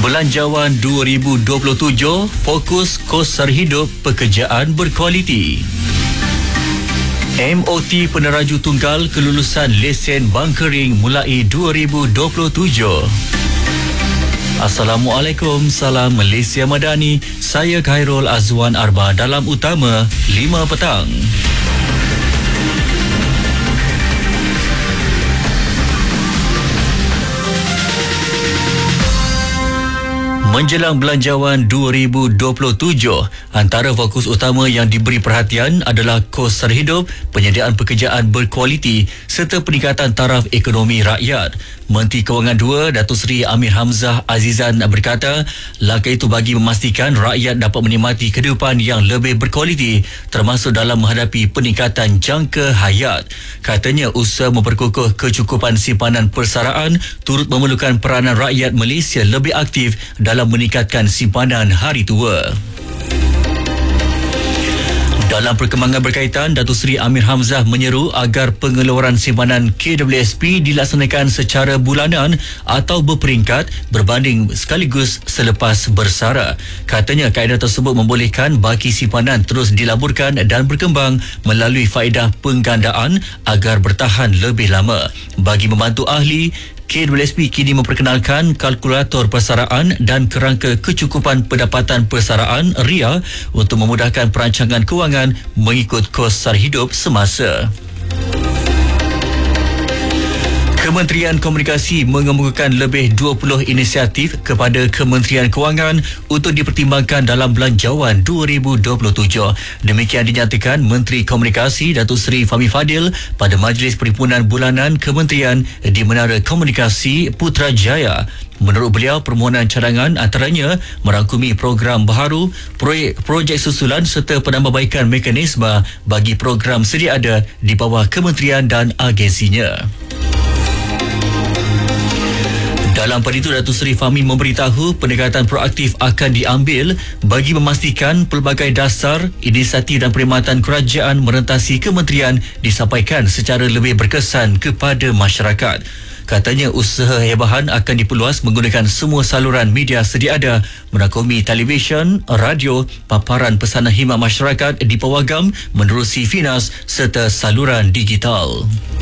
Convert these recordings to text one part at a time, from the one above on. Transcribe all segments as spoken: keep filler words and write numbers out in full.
Belanjawan dua ribu dua puluh tujuh fokus kos sara hidup pekerjaan berkualiti. M O T peneraju tunggal kelulusan lesen bunkering mulai dua ribu dua puluh tujuh. Assalamualaikum, salam Malaysia Madani. Saya Khairul Azwan Arba dalam Utama lima petang. Menjelang Belanjawan dua ribu dua puluh tujuh, antara fokus utama yang diberi perhatian adalah kos sara hidup, penyediaan pekerjaan berkualiti serta peningkatan taraf ekonomi rakyat. Menteri Kewangan dua, Datuk Seri Amir Hamzah Azizan berkata, langkah itu bagi memastikan rakyat dapat menikmati kehidupan yang lebih berkualiti termasuk dalam menghadapi peningkatan jangka hayat. Katanya usaha memperkukuh kecukupan simpanan persaraan turut memerlukan peranan rakyat Malaysia lebih aktif dalam meningkatkan simpanan hari tua. Dalam perkembangan berkaitan, Datuk Seri Amir Hamzah menyeru agar pengeluaran simpanan K W S P dilaksanakan secara bulanan atau berperingkat berbanding sekaligus selepas bersara. Katanya kaedah tersebut membolehkan baki simpanan terus dilaburkan dan berkembang melalui faedah penggandaan agar bertahan lebih lama. Bagi membantu ahli, K W S P kini memperkenalkan kalkulator persaraan dan kerangka kecukupan pendapatan persaraan R I A untuk memudahkan perancangan kewangan mengikut kos sara hidup semasa. Kementerian Komunikasi mengemukakan lebih dua puluh inisiatif kepada Kementerian Kewangan untuk dipertimbangkan dalam Belanjawan dua ribu dua puluh tujuh. Demikian dinyatakan Menteri Komunikasi Datuk Seri Fahmi Fadil pada Majlis Perhimpunan Bulanan Kementerian di Menara Komunikasi Putrajaya. Menurut beliau, permohonan cadangan antaranya merangkumi program baharu, projek, projek susulan serta penambahbaikan mekanisme bagi program sedia ada di bawah kementerian dan agensinya. Dalam pada itu, Datuk Seri Fahmi memberitahu pendekatan proaktif akan diambil bagi memastikan pelbagai dasar, inisiatif dan perkhidmatan kerajaan merentasi kementerian disampaikan secara lebih berkesan kepada masyarakat. Katanya usaha hebahan akan diperluas menggunakan semua saluran media sedia ada, merangkumi televisyen, radio, paparan pesanan khidmat masyarakat di pawagam menerusi Finas serta saluran digital.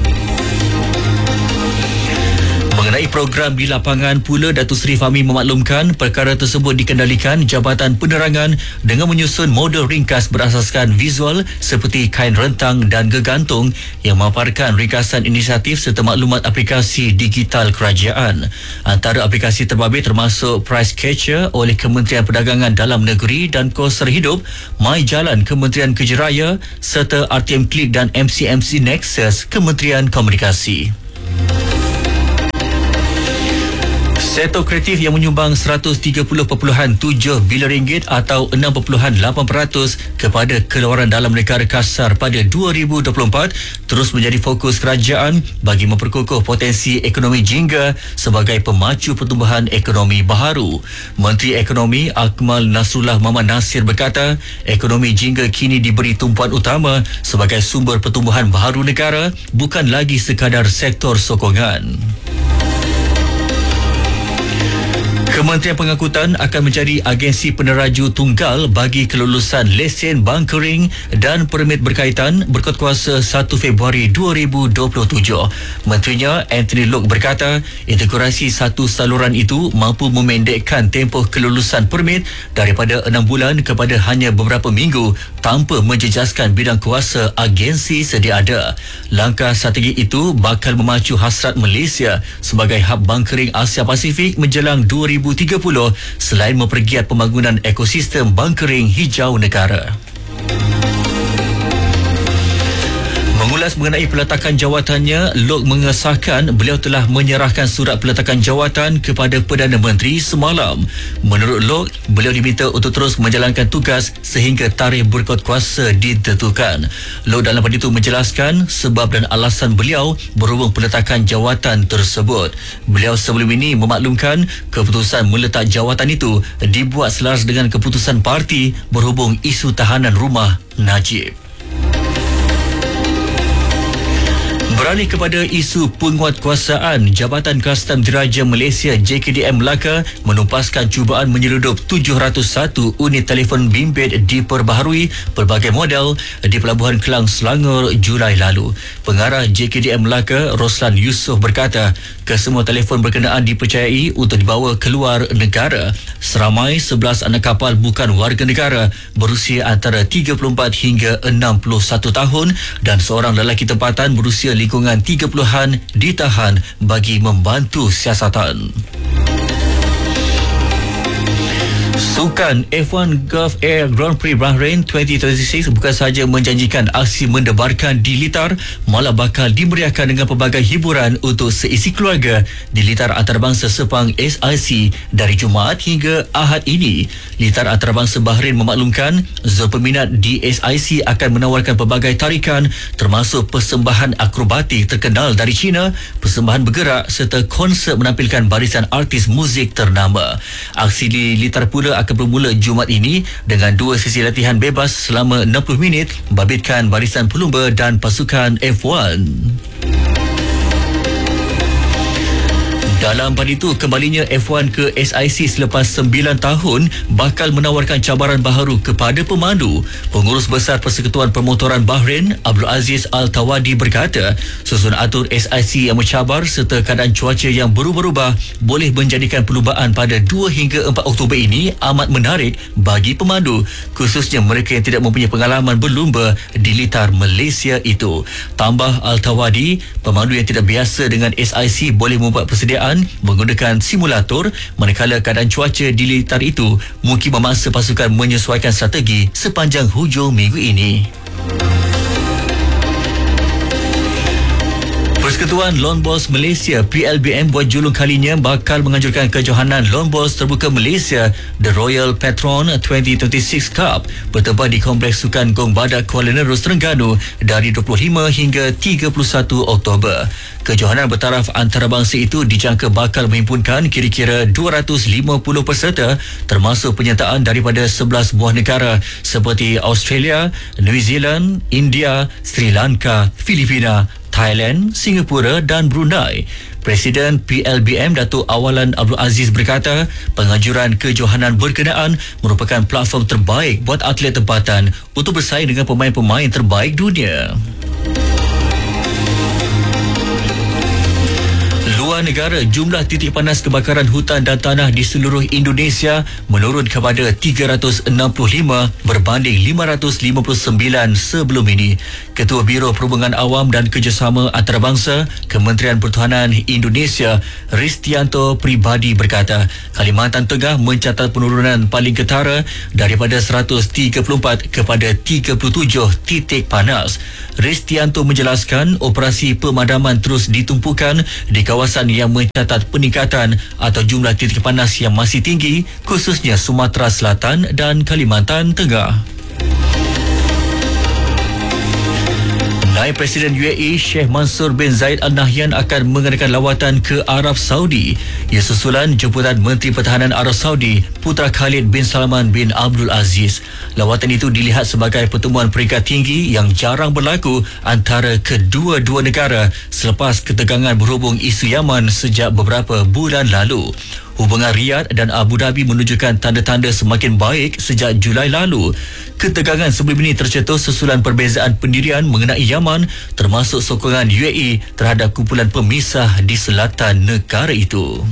Mengenai program di lapangan pula, Datuk Seri Fahmi memaklumkan perkara tersebut dikendalikan Jabatan Penerangan dengan menyusun model ringkas berasaskan visual seperti kain rentang dan gegantung yang memaparkan ringkasan inisiatif serta maklumat aplikasi digital kerajaan. Antara aplikasi terbabit termasuk Price Catcher oleh Kementerian Perdagangan Dalam Negeri dan Kos Sara Hidup, My Jalan Kementerian Kerja Raya serta R T M Klik dan M C M C Nexus Kementerian Komunikasi. Sektor kreatif yang menyumbang seratus tiga puluh perpuluhan tujuh bilion ringgit atau enam perpuluhan lapan peratus kepada keluaran dalam negara kasar pada dua ribu dua puluh empat terus menjadi fokus kerajaan bagi memperkukuh potensi ekonomi jingga sebagai pemacu pertumbuhan ekonomi baharu. Menteri Ekonomi Akmal Nasrullah Muhammad Nasir berkata, ekonomi jingga kini diberi tumpuan utama sebagai sumber pertumbuhan baharu negara, bukan lagi sekadar sektor sokongan. Kementerian Pengangkutan akan menjadi agensi peneraju tunggal bagi kelulusan lesen bunkering dan permit berkaitan berkuat kuasa satu Februari dua ribu dua puluh tujuh. Menterinya Anthony Loke berkata, integrasi satu saluran itu mampu memendekkan tempoh kelulusan permit daripada enam bulan kepada hanya beberapa minggu tanpa menjejaskan bidang kuasa agensi sedia ada. Langkah strategi itu bakal memacu hasrat Malaysia sebagai hub bunkering Asia Pasifik menjelang dua ribu tiga puluh selain mempergiat pembangunan ekosistem bunkering hijau negara. Mengulas mengenai peletakan jawatannya, Loke mengesahkan beliau telah menyerahkan surat peletakan jawatan kepada Perdana Menteri semalam. Menurut Loke, beliau diminta untuk terus menjalankan tugas sehingga tarikh berkuat kuasa ditentukan. Loke dalam pada itu menjelaskan sebab dan alasan beliau berhubung peletakan jawatan tersebut. Beliau sebelum ini memaklumkan keputusan meletak jawatan itu dibuat selaras dengan keputusan parti berhubung isu tahanan rumah Najib. Beralih kepada isu penguatkuasaan, Jabatan Kastam Diraja Malaysia J K D M Melaka menumpaskan cubaan menyeludup tujuh ratus satu unit telefon bimbit diperbaharui pelbagai model di Pelabuhan Kelang, Selangor Julai lalu. Pengarah J K D M Melaka Roslan Yusof berkata, kesemua telefon berkenaan dipercayai untuk dibawa keluar negara. Seramai sebelas anak kapal bukan warga negara berusia antara tiga puluh empat hingga enam puluh satu tahun dan seorang lelaki tempatan berusia lingkungan tiga puluhan ditahan bagi membantu siasatan. Sukan F one Gulf Air Grand Prix Bahrain dua ribu dua puluh enam bukan sahaja menjanjikan aksi mendebarkan di litar, malah bakal dimeriahkan dengan pelbagai hiburan untuk seisi keluarga di litar antarabangsa Sepang S I C dari Jumaat hingga Ahad ini. Litar antarabangsa Bahrain memaklumkan zon peminat di S I C akan menawarkan pelbagai tarikan termasuk persembahan akrobatik terkenal dari China, persembahan bergerak serta konsert menampilkan barisan artis muzik ternama. Aksi di litar pula akan bermula Jumaat ini dengan dua sesi latihan bebas selama enam puluh minit membabitkan barisan pelumba dan pasukan F one. Dalam pada itu, kembalinya F one ke S I C selepas sembilan tahun bakal menawarkan cabaran baharu kepada pemandu. Pengurus Besar Persekutuan Permotoran Bahrain, Abdul Aziz Al-Tawadi berkata, susun atur S I C yang mencabar serta keadaan cuaca yang berubah-ubah boleh menjadikan perlumbaan pada dua hingga empat Oktober ini amat menarik bagi pemandu, khususnya mereka yang tidak mempunyai pengalaman berlumba di litar Malaysia itu. Tambah Al-Tawadi, pemandu yang tidak biasa dengan S I C boleh membuat persediaan menggunakan simulator manakala keadaan cuaca di litar itu mungkin memaksa pasukan menyesuaikan strategi sepanjang hujung minggu ini. Persekutuan Lawn Bowls Malaysia P L B M buat julung kalinya bakal menganjurkan kejohanan Lawn Bowls terbuka Malaysia The Royal Patron dua ribu dua puluh enam Cup bertempat di Kompleks Sukan Gong Badak Kuala Nerus, Terengganu dari dua puluh lima hingga tiga puluh satu Oktober. Kejohanan bertaraf antarabangsa itu dijangka bakal menghimpunkan kira-kira dua ratus lima puluh peserta termasuk penyertaan daripada sebelas buah negara seperti Australia, New Zealand, India, Sri Lanka, Filipina, Thailand, Singapura dan Brunei. Presiden P L B M Datuk Awalan Abdul Aziz berkata, penganjuran kejohanan berkenaan merupakan platform terbaik buat atlet tempatan untuk bersaing dengan pemain-pemain terbaik dunia. Luar negara, jumlah titik panas kebakaran hutan dan tanah di seluruh Indonesia menurun kepada tiga ratus enam puluh lima berbanding lima ratus lima puluh sembilan sebelum ini. Ketua Biro Perhubungan Awam dan Kerjasama Antarabangsa Kementerian Pertuhanan Indonesia Ristianto Pribadi berkata, Kalimantan Tengah mencatat penurunan paling ketara daripada seratus tiga puluh empat kepada tiga puluh tujuh titik panas. Ristianto menjelaskan operasi pemadaman terus ditumpukan di kawasan yang mencatat peningkatan atau jumlah titik panas yang masih tinggi, khususnya Sumatera Selatan dan Kalimantan Tengah. Naib Presiden U A E Sheikh Mansur bin Zayed Al Nahyan akan mengadakan lawatan ke Arab Saudi. Ia susulan jemputan Menteri Pertahanan Arab Saudi Putra Khalid bin Salman bin Abdul Aziz. Lawatan itu dilihat sebagai pertemuan peringkat tinggi yang jarang berlaku antara kedua-dua negara selepas ketegangan berhubung isu Yaman sejak beberapa bulan lalu. Hubungan Riyadh dan Abu Dhabi menunjukkan tanda-tanda semakin baik sejak Julai lalu. Ketegangan sebelum ini tercetus susulan perbezaan pendirian mengenai Yaman, termasuk sokongan U A E terhadap kumpulan pemisah di selatan negara itu.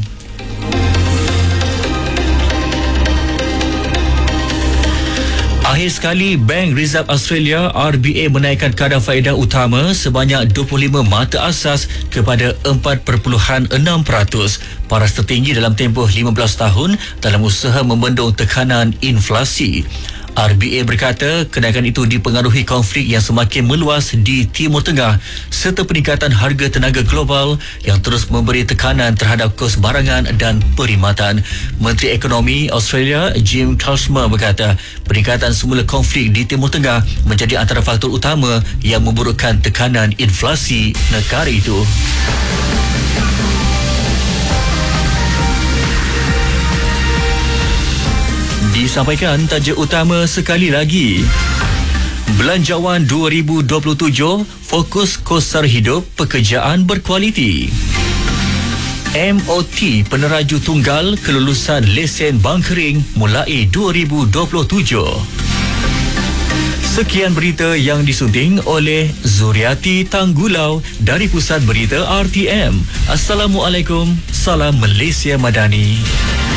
Akhir sekali, Bank Reserve Australia R B A menaikkan kadar faedah utama sebanyak dua puluh lima mata asas kepada empat perpuluhan enam peratus, paras tertinggi dalam tempoh lima belas tahun dalam usaha membendung tekanan inflasi. R B A berkata kenaikan itu dipengaruhi konflik yang semakin meluas di Timur Tengah serta peningkatan harga tenaga global yang terus memberi tekanan terhadap kos barangan dan perkhidmatan. Menteri Ekonomi Australia Jim Chalmers berkata peningkatan semula konflik di Timur Tengah menjadi antara faktor utama yang memburukkan tekanan inflasi negara itu. Disampaikan tajuk utama sekali lagi. Belanjawan dua ribu dua puluh tujuh, fokus kosar hidup, pekerjaan berkualiti. M O T peneraju tunggal kelulusan lesen bunkering mulai dua ribu dua puluh tujuh. Sekian berita yang disunting oleh Zuriati Tanggulau dari Pusat Berita R T M. Assalamualaikum, salam Malaysia Madani.